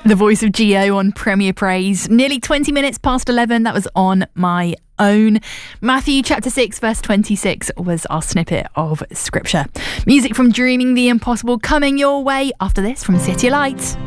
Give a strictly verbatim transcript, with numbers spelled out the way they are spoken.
The voice of Gio on Premier Praise. Nearly twenty minutes past eleven. That was On My Own. Matthew chapter six verse twenty-six was our snippet of scripture. Music from Dreaming the Impossible coming your way after this from City Lights.